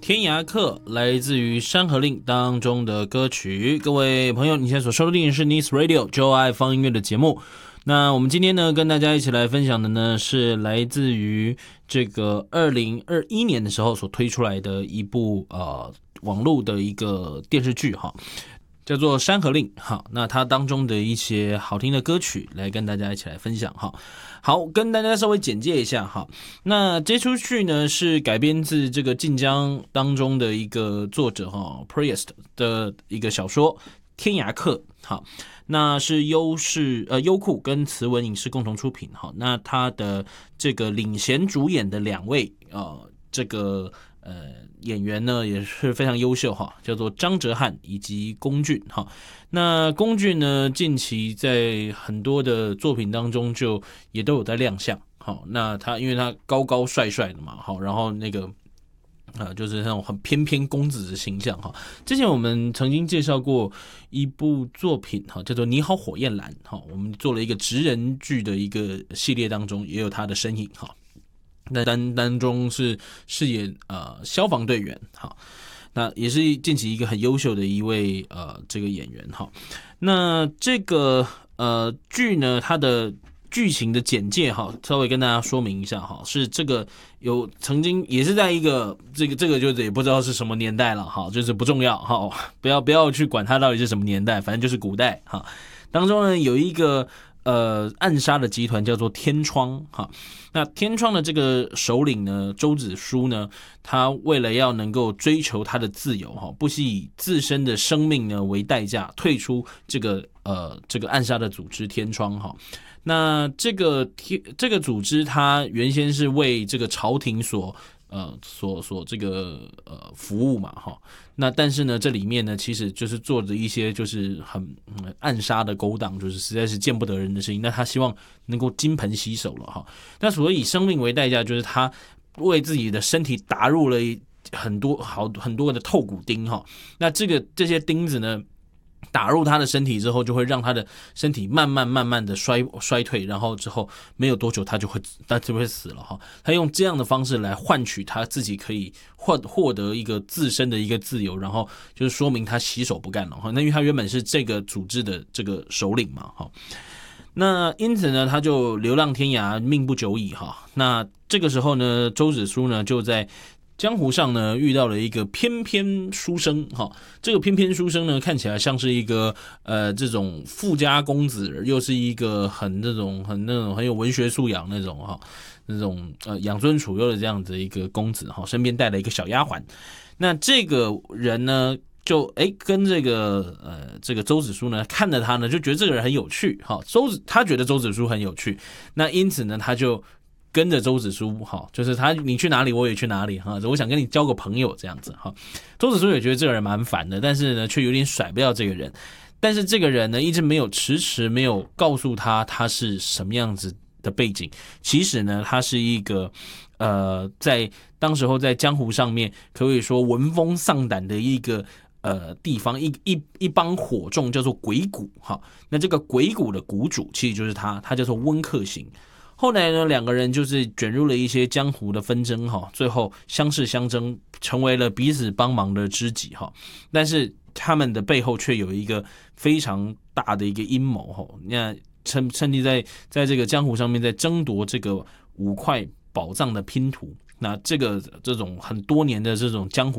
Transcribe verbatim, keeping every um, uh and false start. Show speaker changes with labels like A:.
A: 天涯客来自于《山河令》当中的歌曲。各位朋友，你现在所收听的是 Nice Radio 就爱放音乐的节目。那我们今天呢，跟大家一起来分享的呢，是来自于这个二零二一年的时候所推出来的一部呃网络的一个电视剧哈。叫做《山河令》哈，那它当中的一些好听的歌曲来跟大家一起来分享哈。好，跟大家稍微简介一下哈。那这出剧呢是改编自这个晋江当中的一个作者哈 Priest 的一个小说《天涯客》哈。那是优视呃优酷跟慈文影视共同出品哈。那它的这个领衔主演的两位呃这个。呃，演员呢也是非常优秀哈，叫做张哲瀚以及龚俊哈。那龚俊呢，近期在很多的作品当中就也都有在亮相。好，那他因为他高高帅帅的嘛，好，然后那个呃，就是那种很翩翩公子的形象哈。之前我们曾经介绍过一部作品哈，叫做《你好火焰蓝》哈，我们做了一个职人剧的一个系列当中，也有他的身影哈。那当当中是饰演呃消防队员，好，那也是近期一个很优秀的一位呃这个演员哈。那这个呃剧呢，它的剧情的简介哈，稍微跟大家说明一下哈，是这个有曾经也是在一个这个这个就是也不知道是什么年代了哈，就是不重要哈，不要不要去管它到底是什么年代，反正就是古代哈。当中呢有一个。呃，暗杀的集团叫做天窗哈。那天窗的这个首领呢，周子舒呢，他为了要能够追求他的自由哈，不惜以自身的生命呢为代价，退出这个呃这个暗杀的组织天窗哈。那这个天这个组织，它原先是为这个朝廷所。呃，所所这个呃服务嘛，哈，那但是呢，这里面呢，其实就是做着一些就是很、嗯、暗杀的勾当，就是实在是见不得人的事情。那他希望能够金盆洗手了哈。那所以以生命为代价，就是他为自己的身体打入了很多好很多的透骨钉哈。那这个这些钉子呢？打入他的身体之后，就会让他的身体慢慢慢慢的衰衰退，然后之后没有多久他就会他就会死了哈。他用这样的方式来换取他自己可以获获得一个自身的一个自由，然后就是说明他洗手不干了哈。那因为他原本是这个组织的这个首领嘛哈。那因此呢，他就流浪天涯，命不久矣哈。那这个时候呢，周子舒呢就在。江湖上呢遇到了一个翩翩书生哈，这个翩翩书生呢看起来像是一个呃这种富家公子，又是一个很那种很那种很有文学素养那种哈，那种呃养尊处优的这样子一个公子哈，身边带了一个小丫鬟。那这个人呢就哎跟这个呃这个周子舒呢看着他呢就觉得这个人很有趣哈，周子他觉得周子舒很有趣，那因此呢他就。跟着周子舒哈，就是他你去哪里我也去哪里哈，我想跟你交个朋友这样子哈。周子舒也觉得这个人蛮烦的，但是呢却有点甩不掉这个人，但是这个人呢一直没有迟迟没有告诉他他是什么样子的背景。其实呢他是一个呃在当时候在江湖上面可以说闻风丧胆的一个呃地方，一一一帮火众叫做鬼谷哈。那这个鬼谷的谷主其实就是他，他叫做温客行。后来呢，两个人就是卷入了一些江湖的纷争哈，最后相识相争，成为了彼此帮忙的知己哈。但是他们的背后却有一个非常大的一个阴谋哈。那趁趁机在在这个江湖上面在争夺这个五块宝藏的拼图。那这个这种很多年的这种江湖